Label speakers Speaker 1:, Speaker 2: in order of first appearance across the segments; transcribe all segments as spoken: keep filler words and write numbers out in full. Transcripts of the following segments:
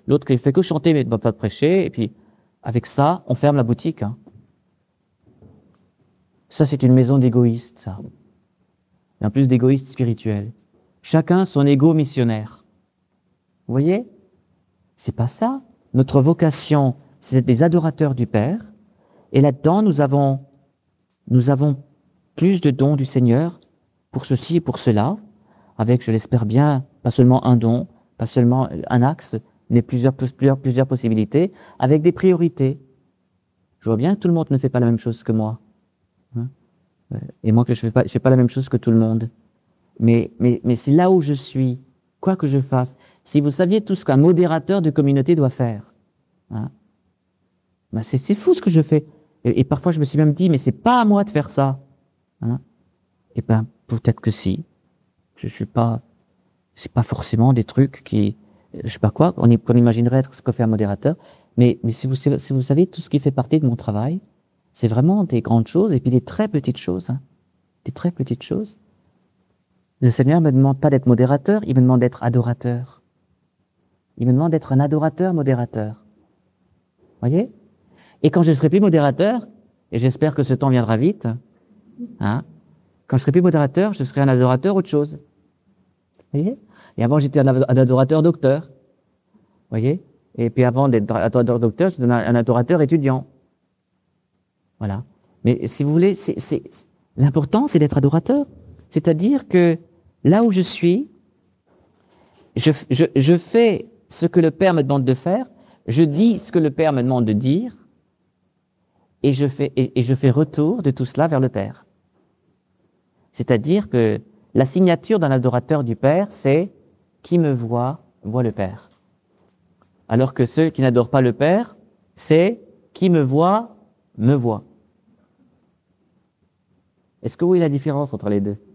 Speaker 1: l'autre qui fait que chanter mais ne va pas prêcher, et puis avec ça, on ferme la boutique. Hein. Ça, c'est une maison d'égoïstes, ça. Et en plus d'égoïstes spirituels. Chacun son égo missionnaire. Vous voyez? C'est pas ça. Notre vocation, c'est d'être des adorateurs du Père. Et là-dedans, nous avons, nous avons plus de dons du Seigneur pour ceci et pour cela, avec, je l'espère bien, pas seulement un don, pas seulement un axe, mais plusieurs, plusieurs, plusieurs possibilités, avec des priorités. Je vois bien que tout le monde ne fait pas la même chose que moi. Hein? Et moi, que je ne fais pas, je fais pas la même chose que tout le monde. Mais, mais, mais c'est là où je suis, quoi que je fasse. Si vous saviez tout ce qu'un modérateur de communauté doit faire, hein, ben c'est, c'est fou ce que je fais. Et, et parfois, je me suis même dit, mais c'est pas à moi de faire ça. Hein. Et ben, peut-être que si. Je suis pas, c'est pas forcément des trucs qui, je sais pas quoi, on, y, qu'on imaginerait être ce que fait un modérateur. Mais, mais si vous, si vous savez tout ce qui fait partie de mon travail, c'est vraiment des grandes choses et puis des très petites choses. Hein. Des très petites choses. Le Seigneur ne me demande pas d'être modérateur, il me demande d'être adorateur. Il me demande d'être un adorateur modérateur. Voyez? Et quand je ne serai plus modérateur, et j'espère que ce temps viendra vite, hein, quand je serai plus modérateur, je serai un adorateur autre chose. Voyez? Et avant, j'étais un adorateur docteur. Voyez? Et puis avant d'être adorateur docteur, j'étais un adorateur étudiant. Voilà. Mais si vous voulez, c'est, c'est, l'important, c'est d'être adorateur. C'est-à-dire que là où je suis, je, je, je fais ce que le Père me demande de faire, je dis ce que le Père me demande de dire, et je fais, et, et je fais retour de tout cela vers le Père. C'est-à-dire que la signature d'un adorateur du Père, c'est « qui me voit, voit le Père ». Alors que ceux qui n'adorent pas le Père, c'est « qui me voit, me voit ». Est-ce que vous voyez la différence entre les deux?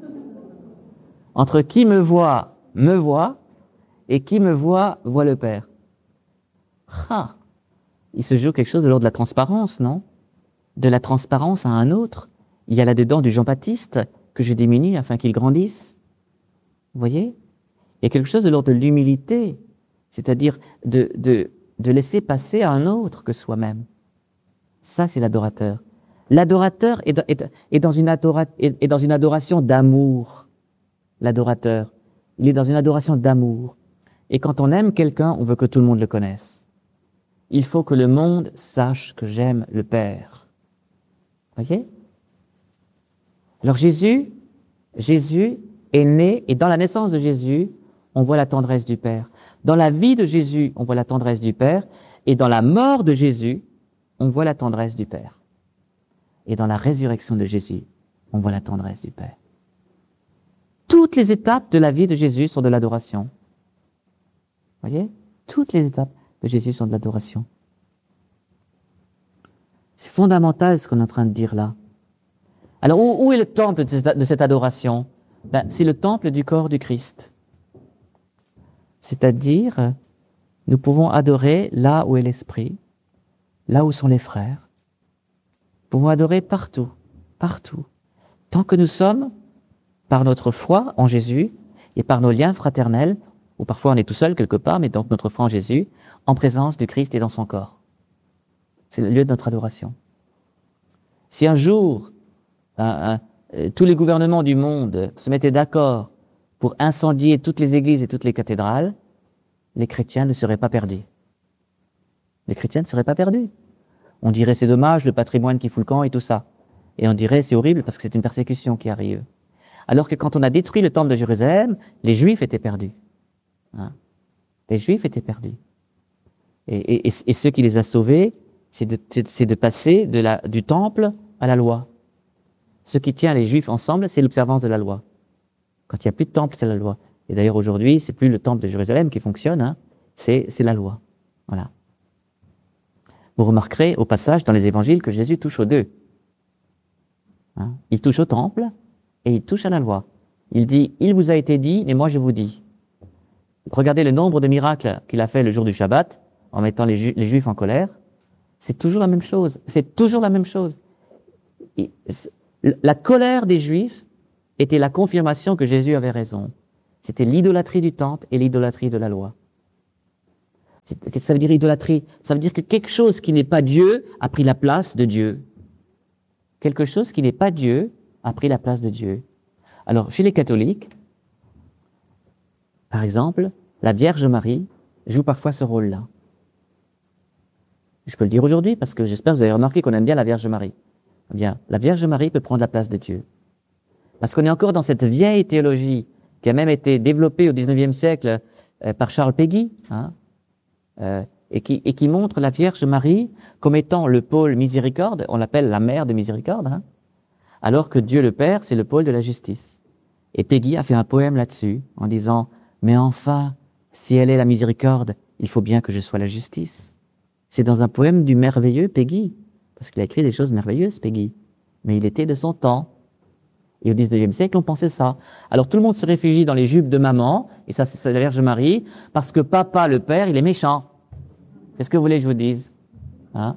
Speaker 1: Entre qui me voit, me voit, et qui me voit, voit le Père. Ah, il se joue quelque chose de l'ordre de la transparence, non? De la transparence à un autre. Il y a là-dedans du Jean-Baptiste que je diminue afin qu'il grandisse. Vous voyez? Il y a quelque chose de l'ordre de l'humilité, c'est-à-dire de, de, de laisser passer à un autre que soi-même. Ça, c'est l'adorateur. L'adorateur est, est, est, dans une adora, est, est dans une adoration d'amour. L'adorateur, il est dans une adoration d'amour. Et quand on aime quelqu'un, on veut que tout le monde le connaisse. Il faut que le monde sache que j'aime le Père. Voyez? Alors Jésus, Jésus est né, et dans la naissance de Jésus, on voit la tendresse du Père. Dans la vie de Jésus, on voit la tendresse du Père, et dans la mort de Jésus, on voit la tendresse du Père. Et dans la résurrection de Jésus, on voit la tendresse du Père. Toutes les étapes de la vie de Jésus sont de l'adoration. Voyez? Toutes les étapes de Jésus sont de l'adoration. C'est fondamental ce qu'on est en train de dire là. Alors, où, où est le temple de cette adoration? Ben, c'est le temple du corps du Christ. C'est-à-dire, nous pouvons adorer là où est l'Esprit, là où sont les frères. Nous pouvons adorer partout, partout. Tant que nous sommes, par notre foi en Jésus et par nos liens fraternels, ou parfois on est tout seul quelque part, mais donc notre foi en Jésus, en présence du Christ et dans son corps. C'est le lieu de notre adoration. Si un jour, un, un, tous les gouvernements du monde se mettaient d'accord pour incendier toutes les églises et toutes les cathédrales, les chrétiens ne seraient pas perdus. Les chrétiens ne seraient pas perdus. On dirait c'est dommage, le patrimoine qui fout le camp et tout ça. Et on dirait c'est horrible parce que c'est une persécution qui arrive. Alors que quand on a détruit le temple de Jérusalem, les Juifs étaient perdus. Hein? Les Juifs étaient perdus. Et, et, et ce qui les a sauvés, c'est de, c'est de passer de la, du temple à la loi. Ce qui tient les Juifs ensemble, c'est l'observance de la loi. Quand il n'y a plus de temple, c'est la loi. Et d'ailleurs, aujourd'hui, c'est plus le temple de Jérusalem qui fonctionne, hein, c'est, c'est la loi. Voilà. Vous remarquerez au passage dans les évangiles que Jésus touche aux deux. Hein? Il touche au temple et il touche à la loi. Il dit, il vous a été dit, mais moi je vous dis. Regardez le nombre de miracles qu'il a fait le jour du Shabbat, en mettant les, Ju- les Juifs en colère. C'est toujours la même chose. C'est toujours la même chose. Et la colère des Juifs était la confirmation que Jésus avait raison. C'était l'idolâtrie du temple et l'idolâtrie de la loi. Qu'est-ce que ça veut dire idolâtrie? Ça veut dire que quelque chose qui n'est pas Dieu a pris la place de Dieu. Quelque chose qui n'est pas Dieu a pris la place de Dieu. Alors, chez les catholiques, par exemple, la Vierge Marie joue parfois ce rôle-là. Je peux le dire aujourd'hui parce que j'espère que vous avez remarqué qu'on aime bien la Vierge Marie. Bien, la Vierge Marie peut prendre la place de Dieu. Parce qu'on est encore dans cette vieille théologie qui a même été développée au dix-neuvième siècle euh, par Charles Péguy, hein, euh, et, qui, et qui montre la Vierge Marie comme étant le pôle miséricorde, on l'appelle la mère de miséricorde, hein, alors que Dieu le Père, c'est le pôle de la justice. Et Péguy a fait un poème là-dessus, en disant « Mais enfin, si elle est la miséricorde, il faut bien que je sois la justice. » C'est dans un poème du merveilleux Péguy, parce qu'il a écrit des choses merveilleuses, Péguy. Mais il était de son temps. Et au dix-neuvième siècle, on pensait ça. Alors tout le monde se réfugie dans les jupes de maman, et ça c'est la Vierge Marie, parce que papa, le père, il est méchant. Qu'est-ce que vous voulez que je vous dise, hein?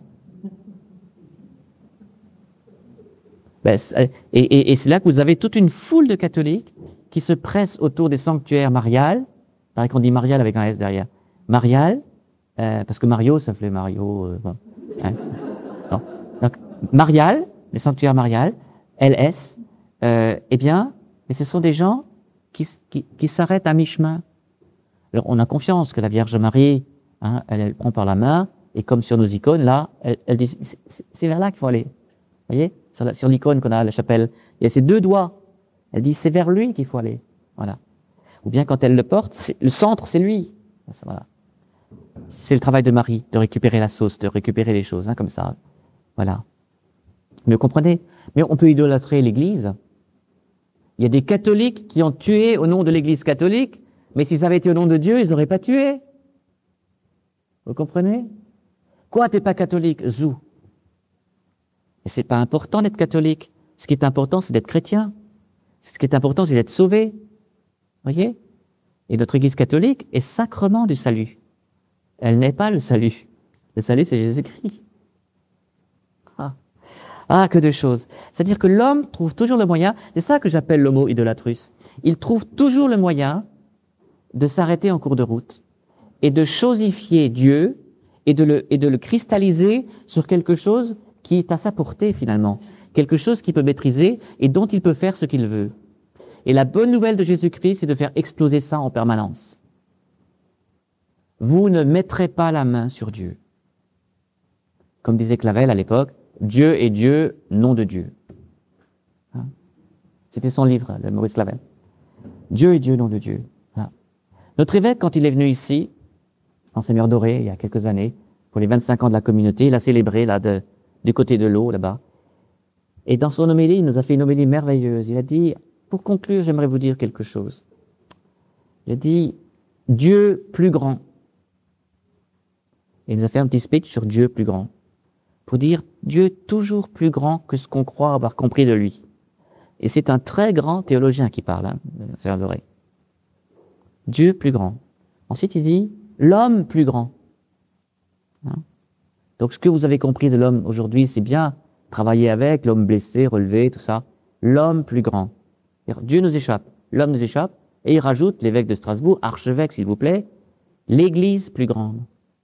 Speaker 1: Ben, et, et, et c'est là que vous avez toute une foule de catholiques qui se pressent autour des sanctuaires mariales. Il paraît qu'on dit marial avec un S derrière. Marial, euh, parce que Mario, ça fait Mario. Euh, bon, hein. Non. Donc, marial, les sanctuaires mariales, L S, euh, eh bien, mais ce sont des gens qui, qui, qui s'arrêtent à mi-chemin. Alors, on a confiance que la Vierge Marie, hein, elle, elle prend par la main, et comme sur nos icônes, là, elle, elle dit, c'est vers là qu'il faut aller. Vous voyez, sur, la, sur l'icône qu'on a à la chapelle, il y a ces deux doigts. Elle dit, c'est vers lui qu'il faut aller. Voilà. Ou bien quand elle le porte, le centre, c'est lui. Voilà. C'est le travail de Marie, de récupérer la sauce, de récupérer les choses, hein, comme ça. Voilà. Mais vous comprenez? Mais on peut idolâtrer l'Église. Il y a des catholiques qui ont tué au nom de l'Église catholique, mais s'ils avaient été au nom de Dieu, ils n'auraient pas tué. Vous comprenez? Quoi, t'es pas catholique? Zou. Et c'est pas important d'être catholique. Ce qui est important, c'est d'être chrétien. Ce qui est important, c'est d'être sauvé. Voyez? Et notre Église catholique est sacrement du salut. Elle n'est pas le salut. Le salut, c'est Jésus-Christ. Ah. ah, que de choses. C'est-à-dire que l'homme trouve toujours le moyen, c'est ça que j'appelle l'homo idolatrus. Il trouve toujours le moyen de s'arrêter en cours de route et de chosifier Dieu et de le, et de le cristalliser sur quelque chose qui est à sa portée finalement. Quelque chose qu'il peut maîtriser et dont il peut faire ce qu'il veut. Et la bonne nouvelle de Jésus-Christ, c'est de faire exploser ça en permanence. Vous ne mettrez pas la main sur Dieu. Comme disait Clavel à l'époque, Dieu est Dieu, nom de Dieu. Hein? C'était son livre, de Maurice Clavel. Dieu est Dieu, nom de Dieu. Voilà. Notre évêque, quand il est venu ici, en Seigneur Doré, il y a quelques années, pour les vingt-cinq ans de la communauté, il a célébré là, de, du côté de l'eau, là-bas. Et dans son homélie, il nous a fait une homélie merveilleuse. Il a dit, pour conclure, j'aimerais vous dire quelque chose. Il a dit, Dieu plus grand. Et il nous a fait un petit speech sur Dieu plus grand. Pour dire, Dieu toujours plus grand que ce qu'on croit avoir compris de lui. Et c'est un très grand théologien qui parle, hein, Seigneur Doré. Dieu plus grand. Ensuite, il dit, l'homme plus grand. Hein? Donc, ce que vous avez compris de l'homme aujourd'hui, c'est bien travailler avec, l'homme blessé, relevé, tout ça. L'homme plus grand. Dieu nous échappe, l'homme nous échappe, et il rajoute, l'évêque de Strasbourg, archevêque s'il vous plaît, l'Église plus grande.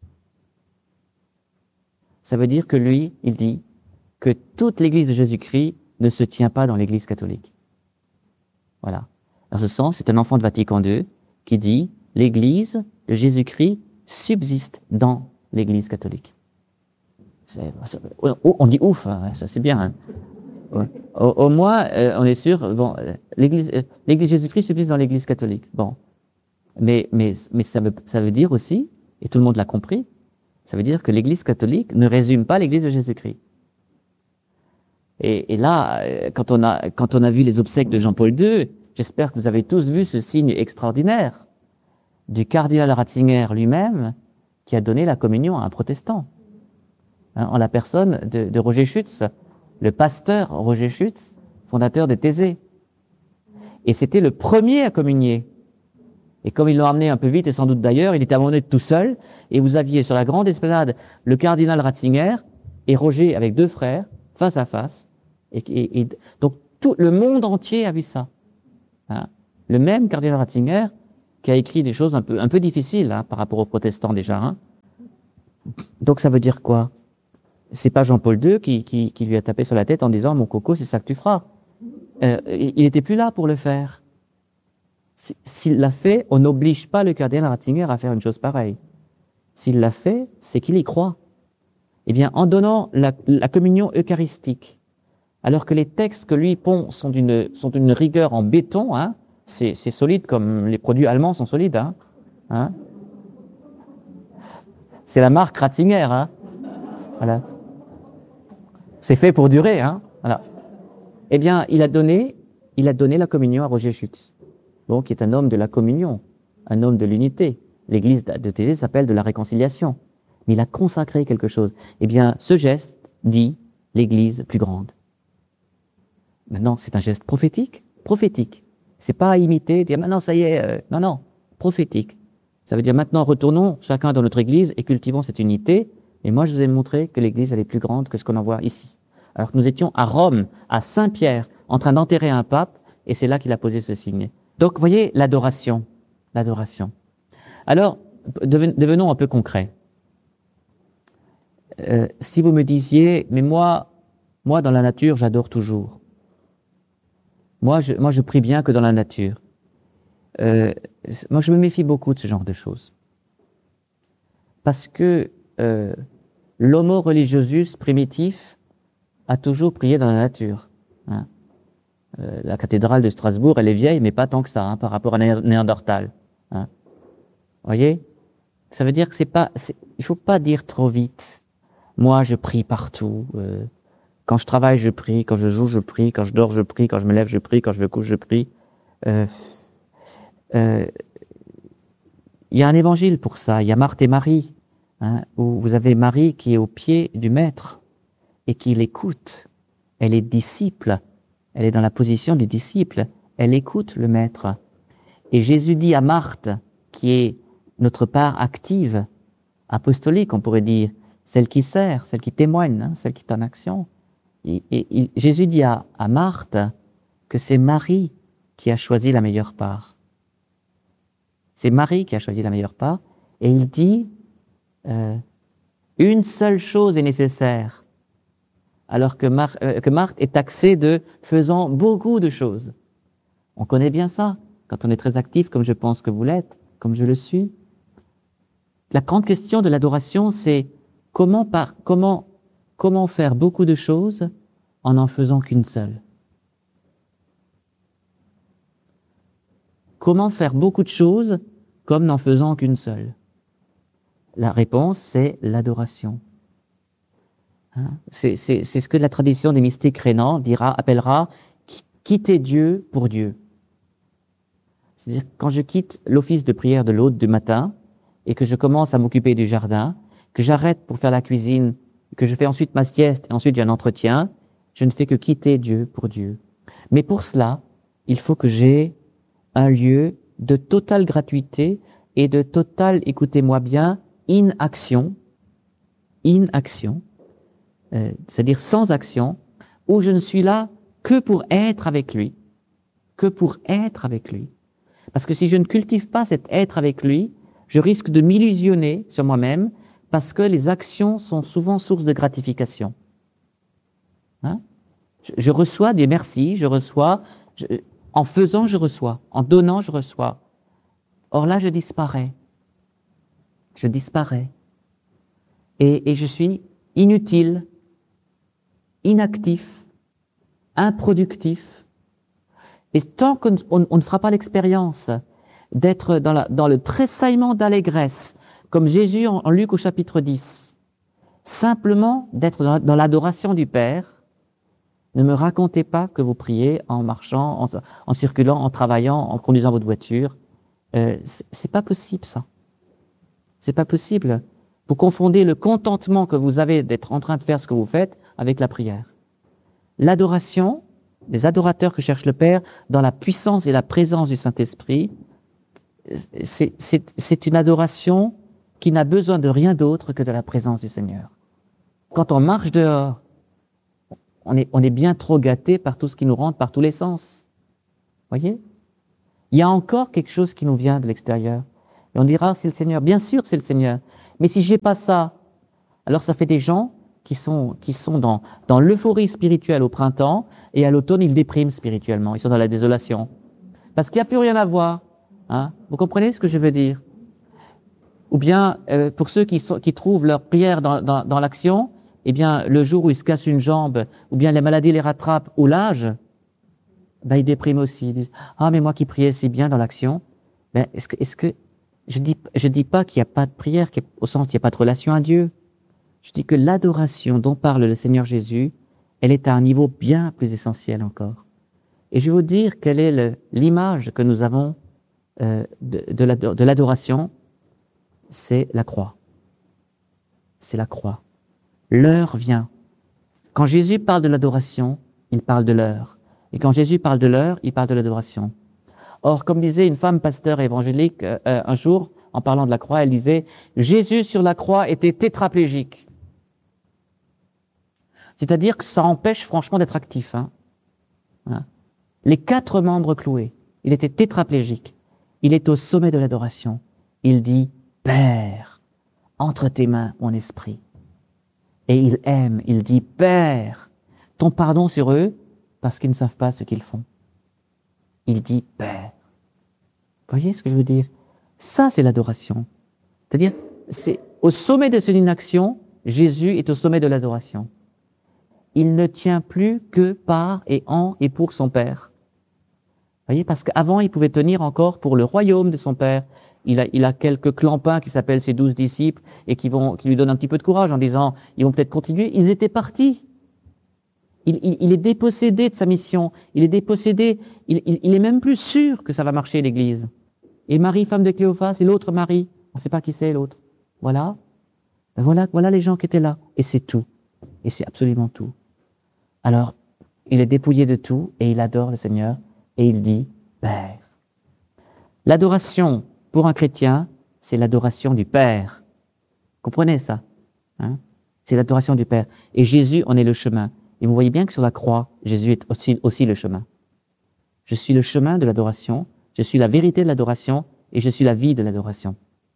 Speaker 1: Ça veut dire que lui, il dit que toute l'Église de Jésus-Christ ne se tient pas dans l'Église catholique. Voilà. En ce sens, c'est un enfant de Vatican deux qui dit l'Église de Jésus-Christ subsiste dans l'Église catholique. C'est, on dit ouf, hein, ça c'est bien. Hein. Au, au moins, euh, on est sûr. Bon, l'Église, euh, l'Église Jésus-Christ subsiste dans l'Église catholique. Bon, mais mais mais ça veut ça veut dire aussi, et tout le monde l'a compris, ça veut dire que l'Église catholique ne résume pas l'Église de Jésus-Christ. Et, et là, quand on a quand on a vu les obsèques de Jean-Paul deux, j'espère que vous avez tous vu ce signe extraordinaire du cardinal Ratzinger lui-même, qui a donné la communion à un protestant, hein, en la personne de, de Roger Schütz. Le pasteur Roger Schütz, fondateur de Thésée. Et c'était le premier à communier. Et comme ils l'ont amené un peu vite, et sans doute d'ailleurs, il était amené tout seul, et vous aviez sur la grande esplanade le cardinal Ratzinger et Roger avec deux frères, face à face. Et, et, et donc tout le monde entier a vu ça. Hein. Le même cardinal Ratzinger qui a écrit des choses un peu, un peu difficiles hein, par rapport aux protestants déjà, hein, Donc ça veut dire quoi? C'est pas Jean-Paul deux qui, qui, qui lui a tapé sur la tête en disant « Mon coco, c'est ça que tu feras ». Euh, il n'était plus là pour le faire. S'il l'a fait, on n'oblige pas le cardinal Ratzinger à faire une chose pareille. S'il l'a fait, c'est qu'il y croit. Eh bien, en donnant la, la communion eucharistique, alors que les textes que lui pond sont d'une sont d'une rigueur en béton, hein, c'est solide comme les produits allemands sont solides. Hein, hein. C'est la marque Ratzinger. Hein, voilà. C'est fait pour durer. Hein, voilà. Eh bien, il a donné, il a donné la communion à Roger Schutz, donc qui est un homme de la communion, un homme de l'unité. L'église de Thésée s'appelle de la réconciliation. Mais il a consacré quelque chose. Eh bien, ce geste dit l'église plus grande. Maintenant, c'est un geste prophétique. Prophétique. C'est pas à imiter, dire maintenant ça y est. Euh, non, non. Prophétique. Ça veut dire maintenant retournons chacun dans notre église et cultivons cette unité. Et moi, je vous ai montré que l'église elle est plus grande que ce qu'on en voit ici. Alors que nous étions à Rome, à Saint-Pierre, en train d'enterrer un pape, et c'est là qu'il a posé ce signe. Donc, vous voyez, l'adoration. L'adoration. Alors, devenons un peu concrets. Euh, si vous me disiez, mais moi, moi dans la nature, j'adore toujours. Moi je, moi, je prie bien que dans la nature. Euh, moi, je me méfie beaucoup de ce genre de choses. Parce que euh, l'homo religiosus primitif a toujours prié dans la nature. Hein. Euh, la cathédrale de Strasbourg, elle est vieille, mais pas tant que ça, hein, par rapport à Néandertal. Hein. Vous voyez? Ça veut dire que c'est pas, il faut pas dire trop vite. Moi, je prie partout. Euh, quand je travaille, je prie. Quand je joue, je prie. Quand je dors, je prie. Quand je me lève, je prie. Quand je me couche, je prie. Euh, euh, il y a un évangile pour ça. Il y a Marthe et Marie, hein, où vous avez Marie qui est au pied du Maître et qui l'écoute. Elle est disciple. Elle est dans la position du disciple. Elle écoute le Maître. Et Jésus dit à Marthe, qui est notre part active, apostolique, on pourrait dire, celle qui sert, celle qui témoigne, hein, celle qui est en action. Et, et, et Jésus dit à, à Marthe que c'est Marie qui a choisi la meilleure part. C'est Marie qui a choisi la meilleure part. Et il dit, euh, une seule chose est nécessaire, alors que, Mar euh, que Marthe est taxée de faisant beaucoup de choses. On connaît bien ça, quand on est très actif, comme je pense que vous l'êtes, comme je le suis. La grande question de l'adoration, c'est comment, par, comment, comment faire beaucoup de choses en n'en faisant qu'une seule. Comment faire beaucoup de choses comme n'en faisant qu'une seule? La réponse, c'est l'adoration. Hein? C'est ce que la tradition des mystiques rénants dira, appellera « quitter Dieu pour Dieu ». C'est-à-dire quand je quitte l'office de prière de l'aude du matin et que je commence à m'occuper du jardin, que j'arrête pour faire la cuisine, que je fais ensuite ma sieste et ensuite j'ai un entretien, je ne fais que quitter Dieu pour Dieu. Mais pour cela, il faut que j'ai un lieu de totale gratuité et de totale, écoutez-moi bien, inaction, inaction, euh, c'est-à-dire sans action, où je ne suis là que pour être avec lui, que pour être avec lui. Parce que si je ne cultive pas cet être avec lui, je risque de m'illusionner sur moi-même parce que les actions sont souvent source de gratification. Hein? Je, je reçois des merci, je reçois, je, en faisant je reçois, en donnant je reçois. Or là je disparais, je disparais et, et je suis inutile, inactif, improductif. Et tant qu'on on, on ne fera pas l'expérience d'être dans, la, dans le tressaillement d'allégresse, comme Jésus en, en Luc au chapitre dix, simplement d'être dans, dans l'adoration du Père, ne me racontez pas que vous priez en marchant, en, en circulant, en travaillant, en conduisant votre voiture. Euh, c'est pas possible ça. C'est pas possible. Vous confondez le contentement que vous avez d'être en train de faire ce que vous faites avec la prière. L'adoration, les adorateurs que cherche le Père, dans la puissance et la présence du Saint-Esprit, c'est une adoration qui n'a besoin de rien d'autre que de la présence du Seigneur. Quand on marche dehors, on est, on est bien trop gâté par tout ce qui nous rentre par tous les sens. Voyez? Il y a encore quelque chose qui nous vient de l'extérieur. Et on dira, c'est le Seigneur. Bien sûr, c'est le Seigneur. Mais si j'ai pas ça, Alors ça fait des gens qui sont, qui sont dans, dans l'euphorie spirituelle au printemps, et à l'automne, ils dépriment spirituellement, ils sont dans la désolation. Parce qu'il n'y a plus rien à voir. Hein. Vous comprenez ce que je veux dire? Ou bien, euh, pour ceux qui, sont, qui trouvent leur prière dans, dans, dans l'action, eh bien, le jour où ils se cassent une jambe, ou bien les maladies les rattrapent, ou l'âge, ben, ils dépriment aussi. Ils disent, ah, mais moi qui priais si bien dans l'action, ben, est-ce que, est-ce que, je dis, je dis pas qu'il n'y a pas de prière, au sens qu'il n'y a pas de relation à Dieu. Je dis que l'adoration dont parle le Seigneur Jésus, elle est à un niveau bien plus essentiel encore. Et je vais vous dire quelle est le, l'image que nous avons euh, de, de, la, de l'adoration, c'est la croix. C'est la croix. L'heure vient. Quand Jésus parle de l'adoration, il parle de l'heure. Et quand Jésus parle de l'heure, il parle de l'adoration. Or, comme disait une femme pasteur évangélique euh, un jour, en parlant de la croix, elle disait « Jésus sur la croix était tétraplégique ». C'est-à-dire que ça empêche franchement d'être actif. Hein. Hein. Les quatre membres cloués, il était tétraplégique. Il est au sommet de l'adoration. Il dit « Père, entre tes mains mon esprit ». Et il aime, il dit « Père, ton pardon sur eux, parce qu'ils ne savent pas ce qu'ils font ». Il dit « Père ». Vous voyez ce que je veux dire? Ça, c'est l'adoration. C'est-à-dire, c'est au sommet de son inaction, Jésus est au sommet de l'adoration. Il ne tient plus que par et en et pour son Père. Vous voyez, parce qu'avant, il pouvait tenir encore pour le royaume de son Père. Il a, il a quelques clampins qui s'appellent ses douze disciples et qui, vont, qui lui donnent un petit peu de courage en disant « ils vont peut-être continuer ». Ils étaient partis. Il, il, il est dépossédé de sa mission. Il est dépossédé. Il, il, il est même plus sûr que ça va marcher, l'Église. Et Marie, femme de Cléophas, et l'autre Marie, on ne sait pas qui c'est l'autre. Voilà. Ben voilà, voilà les gens qui étaient là. Et c'est tout. Et c'est absolument tout. Alors, il est dépouillé de tout et il adore le Seigneur et il dit « Père ». L'adoration pour un chrétien, c'est l'adoration du Père. Comprenez ça, hein? C'est l'adoration du Père. Et Jésus en est le chemin. Et vous voyez bien que sur la croix, Jésus est aussi, aussi le chemin. Je suis le chemin de l'adoration, je suis la vérité de l'adoration et je suis la vie de l'adoration.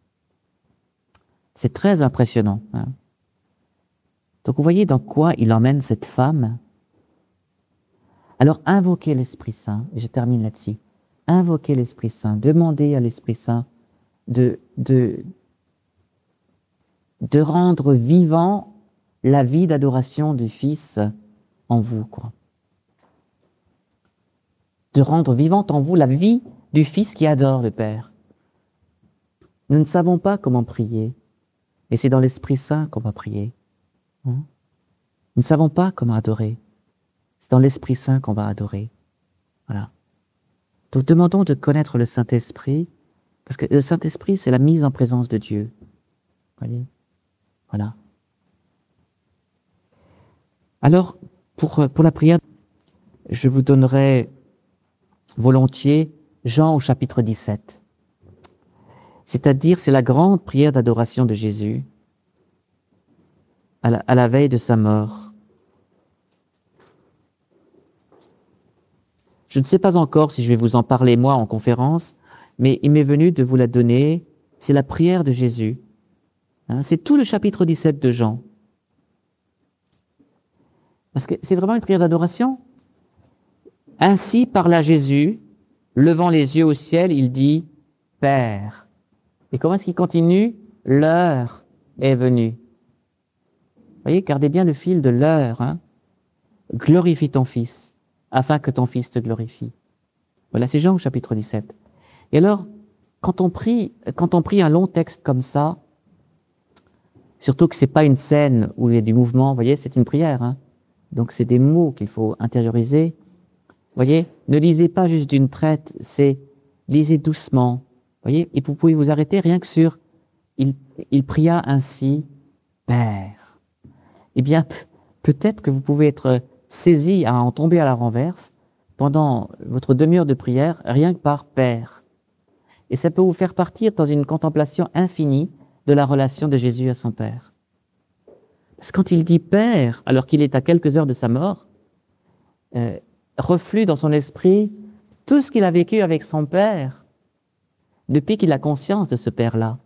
Speaker 1: C'est très impressionnant. Hein? Donc vous voyez dans quoi il emmène cette femme. Alors invoquez l'Esprit Saint, et je termine là-dessus. Invoquez l'Esprit Saint, demandez à l'Esprit Saint de, de, de rendre vivant la vie d'adoration du Fils en vous, quoi. De rendre vivante en vous la vie du Fils qui adore le Père. Nous ne savons pas comment prier, et c'est dans l'Esprit Saint qu'on va prier. Hein? Nous ne savons pas comment adorer. C'est dans l'Esprit Saint qu'on va adorer. Voilà. Donc demandons de connaître le Saint-Esprit, parce que le Saint-Esprit, c'est la mise en présence de Dieu. Voyez? Voilà. Alors, pour, pour la prière, je vous donnerai volontiers Jean au chapitre dix-sept. C'est-à-dire, c'est la grande prière d'adoration de Jésus à la, à la veille de sa mort. Je ne sais pas encore si je vais vous en parler moi en conférence, mais il m'est venu de vous la donner. C'est la prière de Jésus. Hein, c'est tout le chapitre dix-sept de Jean. Parce que c'est vraiment une prière d'adoration. Ainsi parla Jésus, levant les yeux au ciel, il dit « Père ». Et comment est-ce qu'il continue? « L'heure est venue ». Vous voyez, gardez bien le fil de l'heure. Hein. Glorifie ton Fils, afin que ton Fils te glorifie. Voilà, c'est Jean au chapitre dix-sept. Et alors, quand on prie, quand on prie un long texte comme ça, surtout que c'est pas une scène où il y a du mouvement, vous voyez, c'est une prière. Hein. Donc c'est des mots qu'il faut intérioriser. Vous voyez, ne lisez pas juste d'une traite, c'est lisez doucement. Vous voyez, et vous pouvez vous arrêter rien que sur il, il pria ainsi, Père. Eh bien, peut-être que vous pouvez être saisi à en tomber à la renverse pendant votre demi-heure de prière, rien que par Père. Et ça peut vous faire partir dans une contemplation infinie de la relation de Jésus à son Père. Parce que quand il dit Père, alors qu'il est à quelques heures de sa mort, euh, reflue dans son esprit tout ce qu'il a vécu avec son Père, depuis qu'il a conscience de ce Père-là.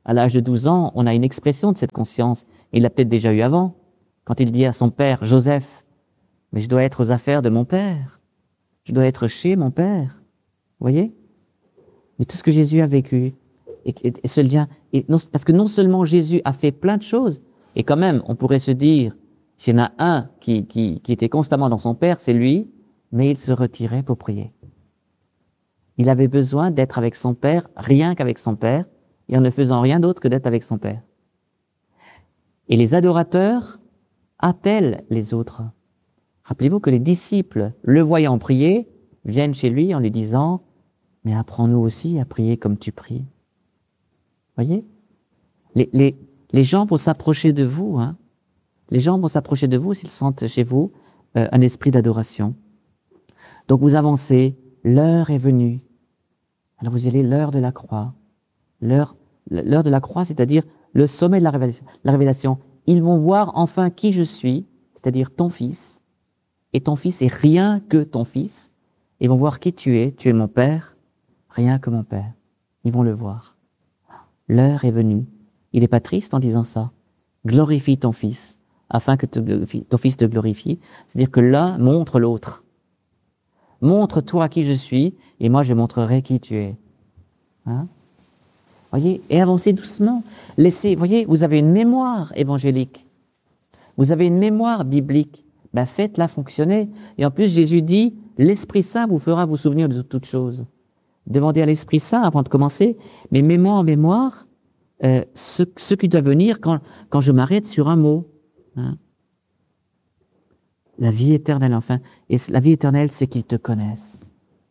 Speaker 1: À l'âge de douze ans, on a une expression de cette conscience. Il l'a peut-être déjà eu avant, quand il dit à son père, Joseph, mais je dois être aux affaires de mon père. Je dois être chez mon père. Vous voyez? Mais tout ce que Jésus a vécu, et, et, et ce lien, et non, parce que non seulement Jésus a fait plein de choses, et quand même, on pourrait se dire, s'il y en a un qui, qui, qui était constamment dans son père, c'est lui, mais il se retirait pour prier. Il avait besoin d'être avec son père, rien qu'avec son père, et en ne faisant rien d'autre que d'être avec son père. Et les adorateurs appellent les autres. Rappelez-vous que les disciples, le voyant prier, viennent chez lui en lui disant « Mais apprends-nous aussi à prier comme tu pries. » Voyez, les, les, les gens vont s'approcher de vous. Hein. Les gens vont s'approcher de vous s'ils sentent chez vous euh, un esprit d'adoration. Donc vous avancez, l'heure est venue. Alors vous y allez, l'heure de la croix. L'heure, l'heure de la croix, c'est-à-dire le sommet de la révélation, la révélation. Ils vont voir enfin qui je suis, c'est-à-dire ton fils. Et ton fils est rien que ton fils. Ils vont voir qui tu es. Tu es mon père, rien que mon père. Ils vont le voir. L'heure est venue. Il n'est pas triste en disant ça. Glorifie ton fils, afin que ton fils te glorifie. C'est-à-dire que l'un montre l'autre. Montre-toi qui je suis, et moi je montrerai qui tu es. Hein? Voyez, et avancez doucement. Laissez, voyez, vous avez une mémoire évangélique. Vous avez une mémoire biblique. Ben faites-la fonctionner. Et en plus, Jésus dit, l'Esprit Saint vous fera vous souvenir de toutes choses. Demandez à l'Esprit Saint avant de commencer, mais mets-moi en mémoire euh, ce, ce qui doit venir quand, quand je m'arrête sur un mot. Hein? La vie éternelle, enfin. Et la vie éternelle, c'est qu'ils te connaissent.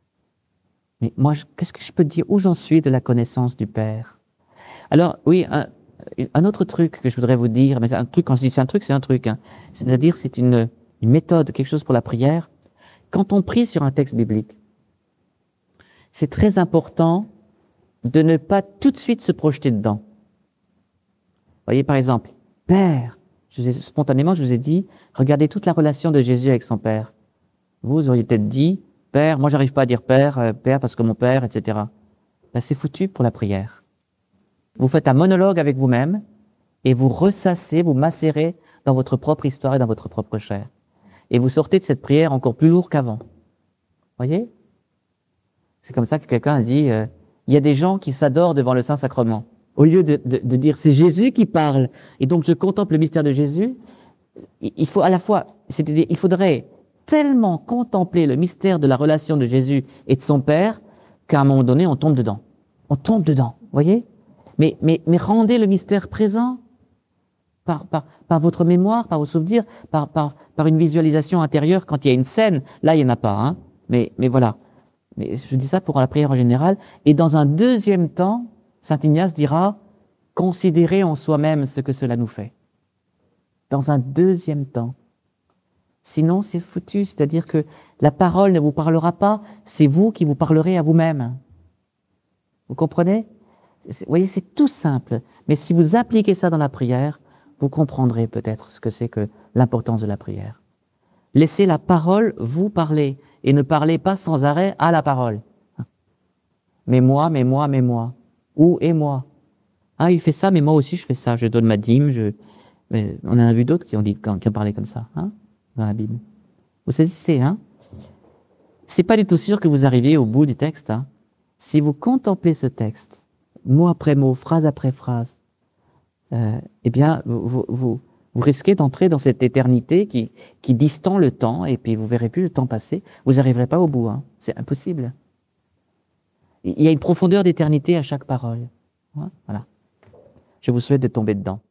Speaker 1: Mais moi, je, qu'est-ce que je peux te dire? Où j'en suis de la connaissance du Père? Alors, oui, un, un autre truc que je voudrais vous dire, mais c'est un truc, quand je dis c'est un truc, c'est un truc. Hein. C'est-à-dire, c'est une, une méthode, quelque chose pour la prière. Quand on prie sur un texte biblique, c'est très important de ne pas tout de suite se projeter dedans. Vous voyez, par exemple, Père, je vous ai, spontanément, je vous ai dit, regardez toute la relation de Jésus avec son Père. Vous auriez peut-être dit, Père, moi j'arrive pas à dire Père, euh, Père parce que mon Père, et cetera. Ben, c'est foutu pour la prière. Vous faites un monologue avec vous-même et vous ressassez, vous macérez dans votre propre histoire et dans votre propre chair. Et vous sortez de cette prière encore plus lourd qu'avant. Voyez? C'est comme ça que quelqu'un a dit, euh, il y a des gens qui s'adorent devant le Saint-Sacrement. Au lieu de, de, de dire c'est Jésus qui parle, et donc je contemple le mystère de Jésus, il faut à la fois, c'est-à-dire, il faudrait tellement contempler le mystère de la relation de Jésus et de son Père qu'à un moment donné, on tombe dedans. On tombe dedans, voyez? Mais, mais, mais rendez le mystère présent par, par, par votre mémoire, par vos souvenirs, par, par, par une visualisation intérieure quand il y a une scène. Là, il n'y en a pas, hein. Mais, mais voilà. Mais je dis ça pour la prière en général. Et dans un deuxième temps, saint Ignace dira « Considérez en soi-même ce que cela nous fait ». Dans un deuxième temps. Sinon, c'est foutu. C'est-à-dire que la parole ne vous parlera pas, c'est vous qui vous parlerez à vous-même. Vous comprenez? Vous voyez, c'est tout simple. Mais si vous appliquez ça dans la prière, vous comprendrez peut-être ce que c'est que l'importance de la prière. Laissez la parole vous parler et ne parlez pas sans arrêt à la parole. Mais moi, mais moi, mais moi. Où est moi? Ah, il fait ça, mais moi aussi je fais ça. Je donne ma dîme. Je... Mais on en a vu d'autres qui ont dit, qui ont parlé comme ça, hein, dans la Bible. Vous saisissez, hein? C'est pas du tout sûr que vous arriviez au bout du texte, hein. Si vous contemplez ce texte, mot après mot, phrase après phrase, euh, eh bien, vous, vous, vous, vous risquez d'entrer dans cette éternité qui, qui distend le temps, et puis vous verrez plus le temps passer. Vous n'arriverez pas au bout, hein. C'est impossible. Il y a une profondeur d'éternité à chaque parole. Voilà. Je vous souhaite de tomber dedans.